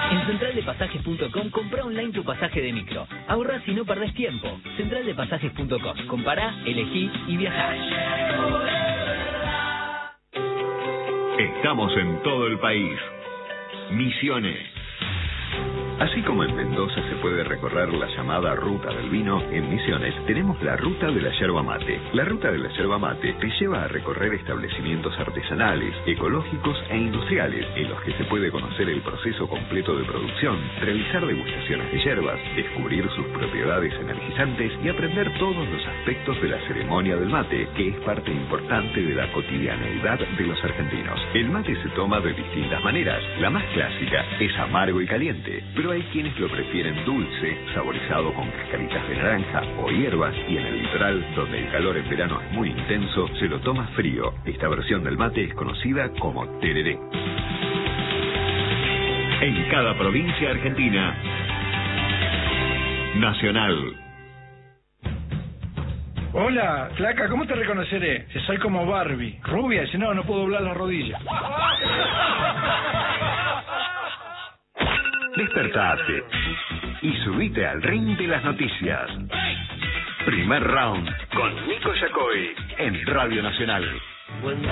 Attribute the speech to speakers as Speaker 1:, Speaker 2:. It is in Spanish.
Speaker 1: En centraldepasajes.com comprá online tu pasaje de micro. Ahorrás y no perdés tiempo. Centraldepasajes.com. Compará, elegí y viajá.
Speaker 2: Estamos en todo el país. Misiones. Así como en Mendoza se puede recorrer la llamada Ruta del Vino, en Misiones tenemos la Ruta de la Yerba Mate. La Ruta de la Yerba Mate te lleva a recorrer establecimientos artesanales, ecológicos e industriales, en los que se puede conocer el proceso completo de producción, realizar degustaciones de yerbas, descubrir sus propiedades energizantes y aprender todos los aspectos de la ceremonia del mate, que es parte importante de la cotidianeidad de los argentinos. El mate se toma de distintas maneras. La más clásica es amargo y caliente, pero hay quienes lo prefieren dulce, saborizado con cascaritas de naranja o hierbas, y en el litoral, donde el calor en verano es muy intenso, se lo toma frío. Esta versión del mate es conocida como tereré. En cada provincia argentina, Nacional.
Speaker 3: Hola, flaca, ¿cómo te reconoceré? Si soy como Barbie. Rubia, si no puedo doblar las rodillas.
Speaker 2: Despertate y subite al ring de las noticias. Primer round con Nico Yacoy en Radio Nacional.